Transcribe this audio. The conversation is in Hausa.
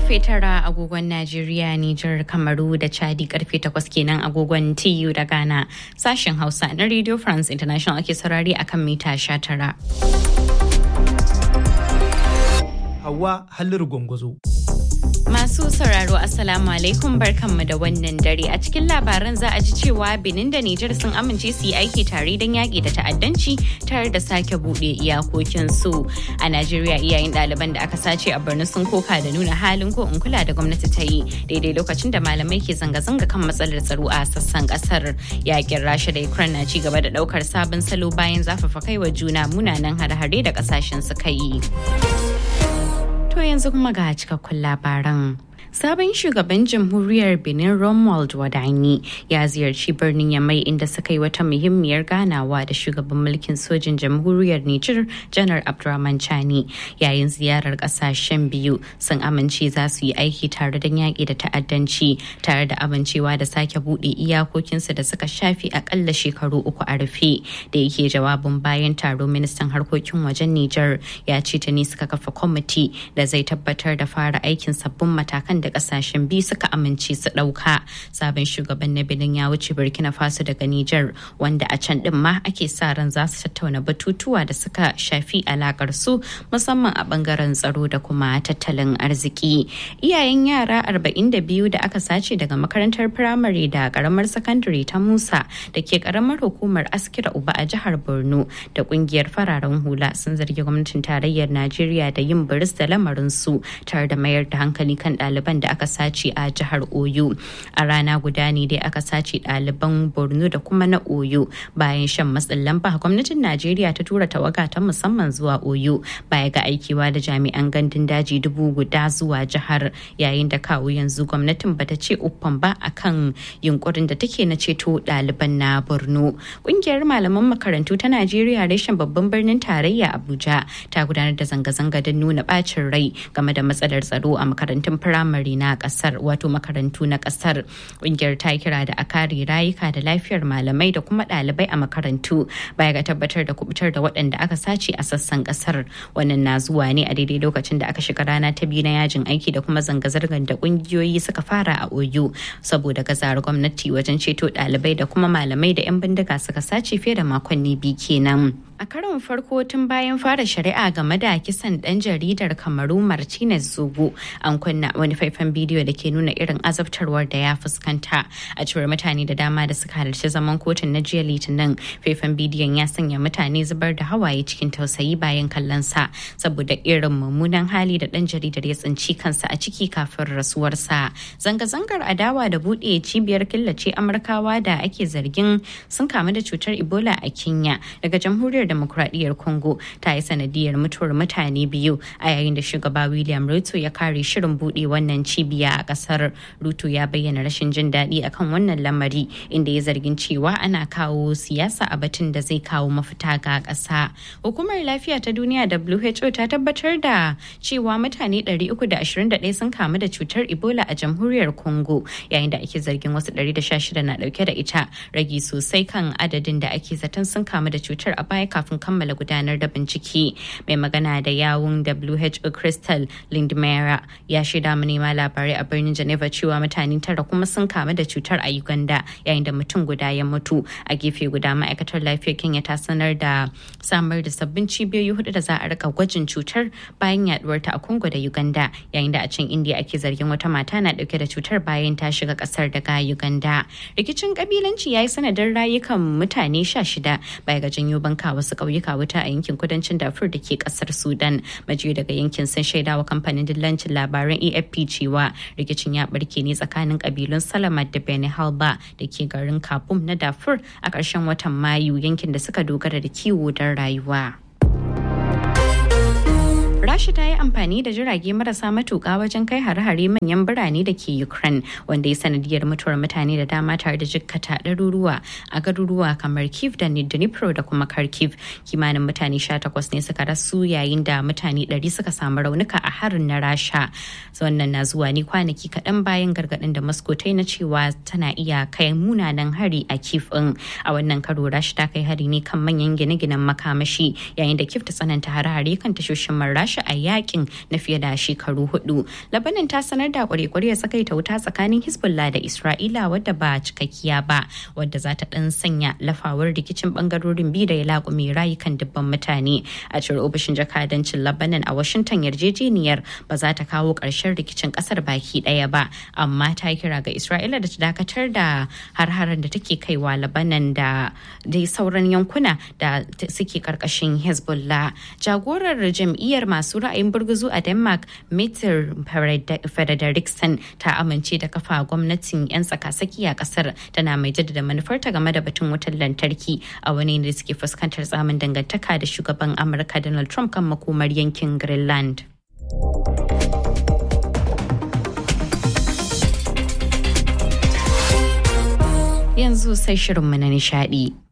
karfe 9 agogon Najeriya, Nijar, Kamaru da Chadi karfe 8 kenan agogon TU da Ghana. Sashen Hausa na Radio France International ake saurari akan mita 19. Hauwa Halliru Gwangwazo. Masu sauraro Assalamu alaikum barkanmu da wannan dare. A cikin labaran za a ji cewa Benin da Nijar sun amince su yi aiki tare don yaƙi da ta'addanci tare da sake buɗe iyakokinsu. A Najeriya iyayen ɗaliban da aka sace a Borno sun koka da nuna halin ko in kula da gwamnati ta yi daidai lokacin da malamai ke zanga-zanga kan matsalar tsaro a sassan ƙasar. Yaƙin Rasha da Ukraine na ci gaba da ɗaukar sabon salo bayan zafafa kaiwa juna munanan hare-hare da ƙasashen suka yi. To yanzu kuma ga cikakkun labaran. Sabon shugaban jamhuriyar Benin Romuald Wadani ya ziyarci birnin Yamai inda suka yi wata muhimmiyar ganawa da shugaban mulkin sojin jamhuriyar Nijar Janar Abdurrahman Chani. Yayin ziyarar kasashen biyu sun amince za su yi aiki tare don yaƙi da ta'addanci tare da amincewa da sake buɗe iyakokinsu da suka shafi akalla shekaru 3 a rufe. Da yake jawabin bayan taro ministan harkokin wajen Nijar ya ce tuni suka kafa kwamiti da zai tabbatar da fara aikin sabbin matakan da kasashen biyu suka amince su ɗauka. Sabon shugaban na Benin ya wuce Burkina Faso daga Nijar wanda a can din ma ake sa ran za su tattauna batutuwa da suka shafi alakar su musamman a bangaren tsaro da kuma tattalin arziki. Iyayen yara 42 da aka sace daga makarantar firamare da karamar sakandare ta Musa da ke karamar hukumar Askira Uba a jihar Borno da kungiyar fararen hula sun zargi gwamnatin tarayyar Najeriya da yin biris da lamarin su tare da mayar da hankali kan ɗaliban da aka sace a jihar Oyo. A rana guda ne dai aka sace ɗaliban Borno da kuma na Oyo bayan shan matsin lamba gwamnatin Najeriya ta tura tawaga ta musamman zuwa Oyo baya ga aikewa da jami'an gandun daji 1000 zuwa jihar, yayin da kawo yanzu gwamnatin bata ce uffan ba akan yunkurin da take na ceto ɗaliban na Borno. Kungiyar malaman makarantu ta Najeriya reshen babban birnin tarayya Abuja ta gudanar da zanga-zanga don nuna bacin rai game da matsalar tsaro a makarantun firamare na kasar, wato makarantu na kasar. Kungiyar ta kira da a kare rayuka da lafiyar malamai da kuma ɗalibai a makarantu baya ga tabbatar da kubutar da waɗanda aka sace a sassan kasar. Wannan na zuwa ne a daidai lokacin da aka shiga rana ta biyu na yajin aiki da kuma zanga-zangar da kungiyoyi suka fara a Oyo saboda gazar gwamnati wajen ceto ɗalibai da kuma malamai da 'yan bindiga suka sace fiye da makonni 2 kenan. A karon farko tun bayan fara shari'a game da kisan ɗan jaridar Kamaru Martinez Zogo, an kunna wani faifan bidiyo da ke nuna irin azabtarwar da ya fuskanta. A cewar mutane da dama da suka halarci zaman kotun na jiya Litinin, faifan bidiyon ya sanya mutane zubar da hawaye cikin tausayi bayan kallon sa saboda irin mummunan hali da ɗan jaridar ya tsinci kansa a ciki kafin rasuwarsa. Zanga-zangar adawa da buɗe cibiyar killace Amurkawa da ake zargin sun kamu da cutar Ebola a Kenya daga jamhuriyar Demokradiyyar Congo ta yi sanadiyar mutuwar mutane 2 a yayin da shugaba William Ruto ya kare shirin buɗe wannan cibiya a ƙasar. Ruto ya bayyana rashin jin daɗi akan wannan lamari inda ya zargin cewa ana kawo siyasa a batun da zai kawo mafita ga ƙasa. Hukumar Lafiya ta Duniya WHO ta tabbatar da cewa mutane 321 sun kamu da cutar Ebola a jamhuriyar Congo yayin da ake zargin wasu 116 na ɗauke da ita, ragi sosai kan adadin da ake zaton sun kamu da cutar a baya kafin kammala gudanar da bincike. Mai magana da yawun WHO Crystal Lindmera ya shaida manema labarai a birnin Geneva cewa mutane 9 kuma sun kamu da cutar a Uganda yayin da mutum guda ya mutu. A gefe guda ma'aikatar lafiyar Kenya ta sanar da samar da sabbin cibiyoyi 4 da za a rika gwajin cutar bayan yaduwar ta a Congo da Uganda, yayin da a can India ake zargin wata mata na dauke da cutar bayan ta shiga kasar daga Uganda. Rikicin kabilanci ya yi sanadin rayukan mutane 16 baya ga janyo banka wasu ƙauyuka wuta a yankin kudancin Darfur da ke kasar Sudan. Majiyoyi daga yankin sun shaidawa kamfanin dillancin labaran AFP cewa rikicin ya barke ne tsakanin kabilun Salamat da Beni Halba da ke garin Khartoum na Darfur a ƙarshen watan Mayu, yankin da suka dogara da kiwo don rayuwa. Rasha ta yi amfani da jirage marasa matuƙa wajen kai hare-hare manyan birane da ke Ukraine, wanda ya sanadiyar mutuwar mutane da dama tare da jikkata ɗaruruwa a garuruwa kamar Kyiv da Dnipro da kuma Kharkiv. Kimanin mutane 18 ne suka rasu yayin da mutane 100 suka samu raunuka a harin na Rasha. Wannan na zuwa ne kwanaki kaɗan bayan gargaɗin da Moscow ta yi na cewa tana iya kai munanan hari a Kyiv ɗin. A wannan karo Rasha ta kai hari ne kan manyan gine-ginen makamashi, yayin da Kyiv ta tsananta hare-hare kan tashoshin man Rasha a yakin na fiye da shekaru 4. Lebanon ta sanar da kwarekwarya tsakaita wuta tsakanin Hezbollah da Isra'ila wadda ba cikakkiya ba, wadda za ta dan sanya lafawar rikicin bangarorin biyu da ya laƙume rayukan dubban mutane. A cewar ofishin jakadancin Lebanon a Washington, yarjejeniyar ba za ta kawo ƙarshen rikicin ƙasar baki ɗaya ba, amma ta kira ga Isra'ila da ta dakatar da har-haren da take kaiwa Lebanon da dai sauran yankuna da suke karkashin Hezbollah. Jagorar jam'iyyar masu ra'ayin burguzu a Denmark, Mette Frederiksen, ta amince da kafa gwamnatin 'yan tsaka-saki a kasar, tana mai jaddada manufarta game da batun wutar lantarki a wani da suke fuskantar tsamin dangantaka da shugaban Amurka Donald Trump kan makomar yankin Greenland. Yanzu sai shirinmu na nishadi.